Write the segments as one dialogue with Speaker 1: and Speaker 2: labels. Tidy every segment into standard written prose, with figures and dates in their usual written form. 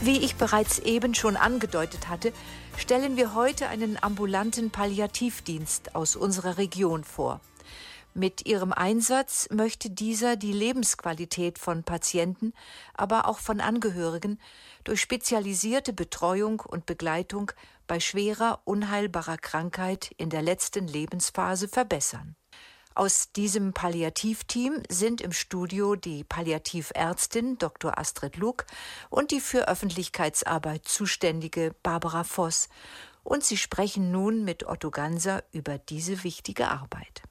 Speaker 1: Wie ich bereits eben schon angedeutet hatte, stellen wir heute einen ambulanten Palliativdienst aus unserer Region vor. Mit ihrem Einsatz möchte dieser die Lebensqualität von Patienten, aber auch von Angehörigen durch spezialisierte Betreuung und Begleitung bei schwerer, unheilbarer Krankheit in der letzten Lebensphase verbessern. Aus diesem Palliativteam sind im Studio die Palliativärztin Dr. Astrid Luck und die für Öffentlichkeitsarbeit zuständige Barbara Voss. Und sie sprechen nun mit Otto Ganser über diese wichtige Arbeit.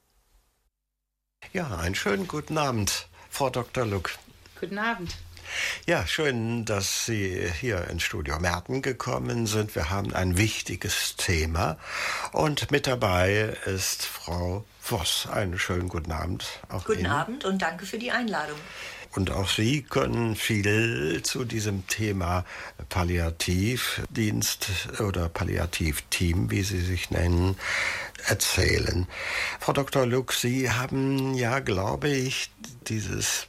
Speaker 2: Ja, einen schönen guten Abend, Frau Dr. Luck.
Speaker 3: Guten Abend.
Speaker 2: Ja, schön, dass Sie hier ins Studio Merten gekommen sind. Wir haben ein wichtiges Thema und mit dabei ist Frau Voss. Einen schönen guten Abend auch
Speaker 4: Guten
Speaker 2: Ihnen.
Speaker 4: Abend und danke für die Einladung.
Speaker 2: Und auch Sie können viel zu diesem Thema Palliativdienst oder Palliativteam, wie Sie sich nennen, erzählen. Frau Dr. Luck, Sie haben ja, glaube ich, dieses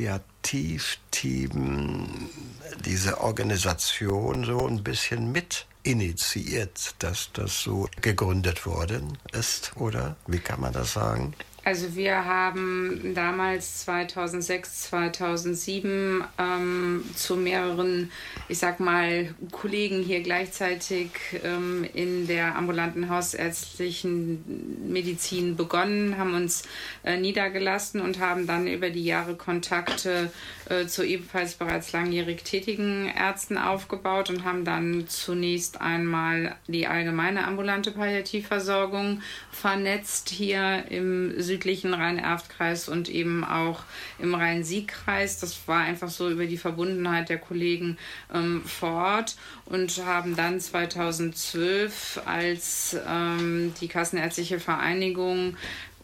Speaker 2: Palliativteam, diese Organisation so ein bisschen mit initiiert, dass das so gegründet worden ist, oder? Wie kann man das sagen?
Speaker 3: Also wir haben damals 2006, 2007 zu mehreren, ich sag mal, Kollegen hier gleichzeitig in der ambulanten hausärztlichen Medizin begonnen, haben uns niedergelassen und haben dann über die Jahre Kontakte zu ebenfalls bereits langjährig tätigen Ärzten aufgebaut und haben dann zunächst einmal die allgemeine ambulante Palliativversorgung vernetzt hier im südlichen Rhein-Erft-Kreis und eben auch im Rhein-Sieg-Kreis. Das war einfach so über die Verbundenheit der Kollegen vor Ort und haben dann 2012, als die Kassenärztliche Vereinigung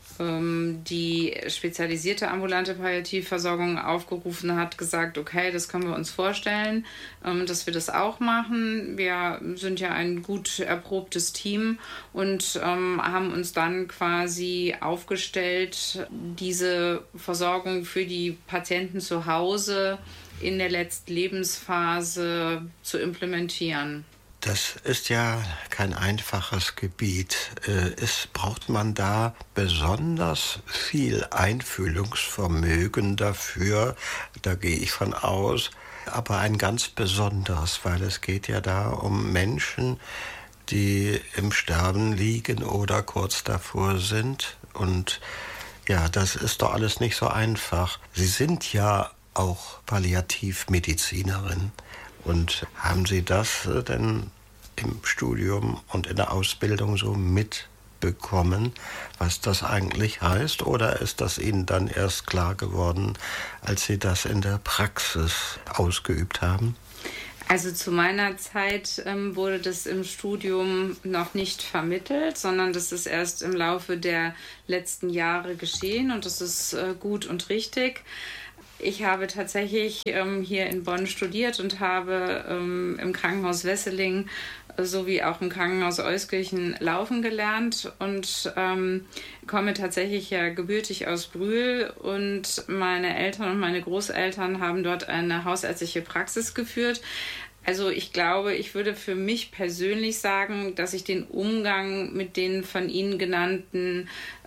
Speaker 3: die spezialisierte ambulante Palliativversorgung aufgerufen hat, gesagt, okay, das können wir uns vorstellen, dass wir das auch machen. Wir sind ja ein gut erprobtes Team und haben uns dann quasi aufgestellt, diese Versorgung für die Patienten zu Hause in der letzten Lebensphase zu implementieren.
Speaker 2: Das ist ja kein einfaches Gebiet. Braucht man da besonders viel Einfühlungsvermögen dafür? Da gehe ich von aus. Aber ein ganz besonderes, weil es geht ja da um Menschen, die im Sterben liegen oder kurz davor sind. Und ja, das ist doch alles nicht so einfach. Sie sind ja auch Palliativmedizinerin. Und haben Sie das denn im Studium und in der Ausbildung so mitbekommen, was das eigentlich heißt? Oder ist das Ihnen dann erst klar geworden, als Sie das in der Praxis ausgeübt haben?
Speaker 3: Also zu meiner Zeit wurde das im Studium noch nicht vermittelt, sondern das ist erst im Laufe der letzten Jahre geschehen und das ist gut und richtig. Ich habe tatsächlich hier in Bonn studiert und habe im Krankenhaus Wesseling sowie auch im Krankenhaus Euskirchen laufen gelernt und komme tatsächlich ja gebürtig aus Brühl und meine Eltern und meine Großeltern haben dort eine hausärztliche Praxis geführt. Also ich glaube, ich würde für mich persönlich sagen, dass ich den Umgang mit den von Ihnen genannten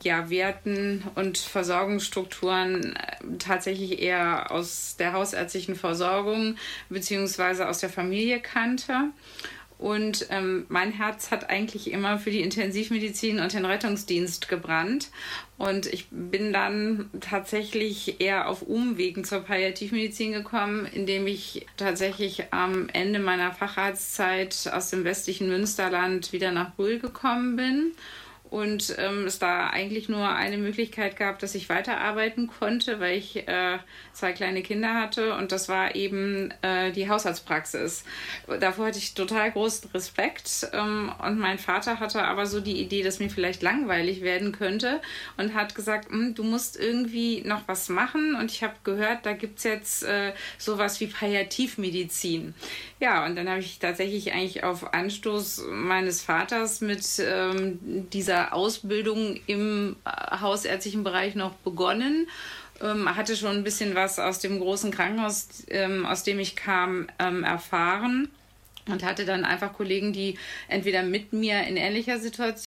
Speaker 3: Werten und Versorgungsstrukturen tatsächlich eher aus der hausärztlichen Versorgung bzw. aus der Familie kannte. Und mein Herz hat eigentlich immer für die Intensivmedizin und den Rettungsdienst gebrannt. Und ich bin dann tatsächlich eher auf Umwegen zur Palliativmedizin gekommen, indem ich tatsächlich am Ende meiner Facharztzeit aus dem westlichen Münsterland wieder nach Brühl gekommen bin. Und es da eigentlich nur eine Möglichkeit gab, dass ich weiterarbeiten konnte, weil ich 2 kleine Kinder hatte. Und das war eben die Hausarztpraxis. Davor hatte ich total großen Respekt. Und mein Vater hatte aber so die Idee, dass mir vielleicht langweilig werden könnte. Und hat gesagt, du musst irgendwie noch was machen. Und ich habe gehört, da gibt es jetzt sowas wie Palliativmedizin. Ja, und dann habe ich tatsächlich eigentlich auf Anstoß meines Vaters mit dieser Ausbildung im hausärztlichen Bereich noch begonnen hatte schon ein bisschen was aus dem großen Krankenhaus, aus dem ich kam, erfahren und hatte dann einfach Kollegen, die entweder mit mir in ähnlicher Situation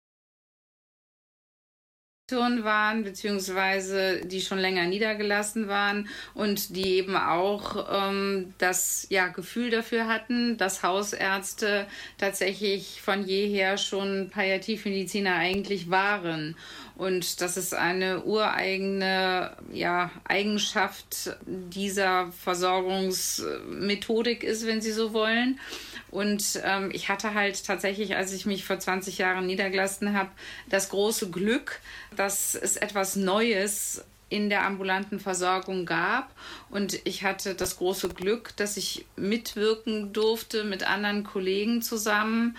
Speaker 3: waren, beziehungsweise die schon länger niedergelassen waren und die eben auch das Gefühl dafür hatten, dass Hausärzte tatsächlich von jeher schon Palliativmediziner eigentlich waren. Und dass es eine ureigene Eigenschaft dieser Versorgungsmethodik ist, wenn Sie so wollen. Und ich hatte halt tatsächlich, als ich mich vor 20 Jahren niedergelassen habe, das große Glück, dass es etwas Neues in der ambulanten Versorgung gab. Und ich hatte das große Glück, dass ich mitwirken durfte mit anderen Kollegen zusammen,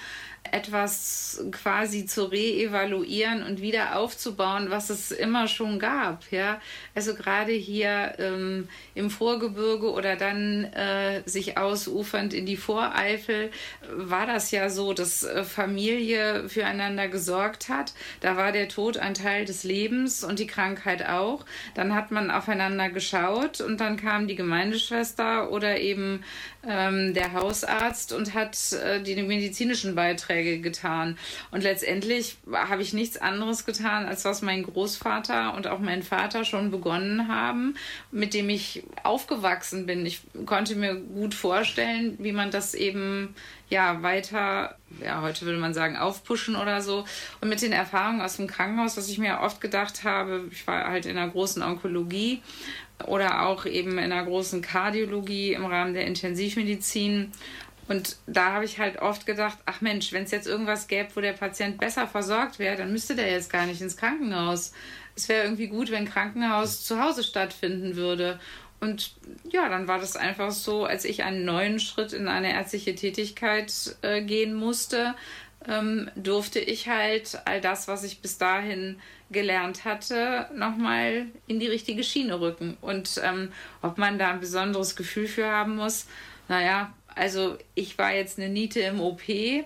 Speaker 3: etwas quasi zu reevaluieren und wieder aufzubauen, was es immer schon gab. Ja? Also gerade hier im Vorgebirge oder dann sich ausufernd in die Voreifel war das ja so, dass Familie füreinander gesorgt hat. Da war der Tod ein Teil des Lebens und die Krankheit auch. Dann hat man aufeinander geschaut und dann kam die Gemeindeschwester oder eben der Hausarzt und hat die medizinischen Beiträge getan. Und letztendlich habe ich nichts anderes getan, als was mein Großvater und auch mein Vater schon begonnen haben, mit dem ich aufgewachsen bin. Ich konnte mir gut vorstellen, wie man das eben weiter, heute würde man sagen, aufpushen oder so. Und mit den Erfahrungen aus dem Krankenhaus, was ich mir oft gedacht habe, ich war halt in der großen Onkologie oder auch eben in der großen Kardiologie im Rahmen der Intensivmedizin. Und da habe ich halt oft gedacht, ach Mensch, wenn es jetzt irgendwas gäbe, wo der Patient besser versorgt wäre, dann müsste der jetzt gar nicht ins Krankenhaus. Es wäre irgendwie gut, wenn Krankenhaus zu Hause stattfinden würde. Und dann war das einfach so, als ich einen neuen Schritt in eine ärztliche Tätigkeit gehen musste, durfte ich halt all das, was ich bis dahin gelernt hatte, nochmal in die richtige Schiene rücken. Und ob man da ein besonderes Gefühl für haben muss, also ich war jetzt eine Niete im OP,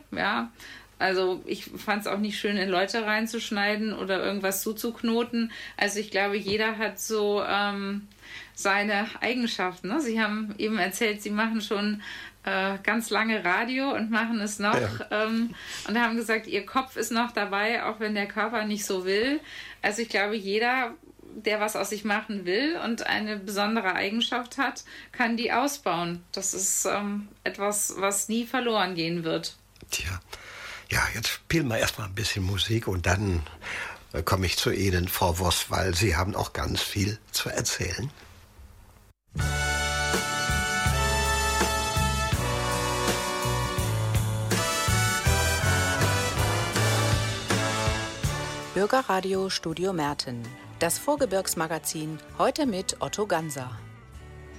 Speaker 3: also ich fand es auch nicht schön, in Leute reinzuschneiden oder irgendwas zuzuknoten. Also ich glaube, jeder hat so seine Eigenschaften. Ne? Sie haben eben erzählt, Sie machen schon ganz lange Radio und machen es noch und haben gesagt, Ihr Kopf ist noch dabei, auch wenn der Körper nicht so will. Also ich glaube, jeder, der was aus sich machen will und eine besondere Eigenschaft hat, kann die ausbauen. Das ist etwas, was nie verloren gehen wird.
Speaker 2: Tja, jetzt spielen wir erstmal ein bisschen Musik und dann komme ich zu Ihnen, Frau Voss, weil Sie haben auch ganz viel zu erzählen.
Speaker 5: Bürgerradio Studio Merten. Das Vorgebirgsmagazin, heute mit Otto Ganser.